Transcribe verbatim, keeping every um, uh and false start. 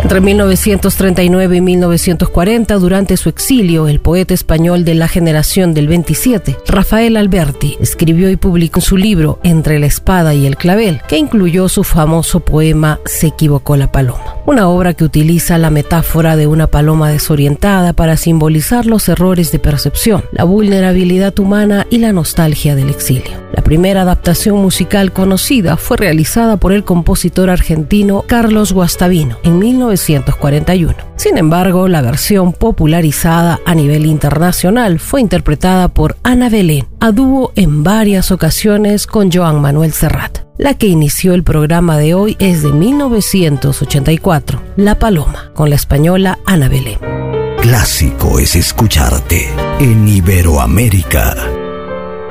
Entre mil novecientos treinta y nueve y mil novecientos cuarenta, durante su exilio, el poeta español de la generación del veintisiete, Rafael Alberti, escribió y publicó su libro Entre la espada y el clavel, que incluyó su famoso poema Se equivocó la paloma, una obra que utiliza la metáfora de una paloma desorientada para simbolizar los errores de percepción, la vulnerabilidad humana y la nostalgia del exilio. La primera adaptación musical conocida fue realizada por el compositor argentino Carlos Guastavino en mil novecientos cuarenta y uno. Sin embargo, la versión popularizada a nivel internacional fue interpretada por Ana Belén, a dúo en varias ocasiones con Joan Manuel Serrat. La que inició el programa de hoy es de mil novecientos ochenta y cuatro, La Paloma, con la española Ana Belén. Clásico es escucharte en Iberoamérica.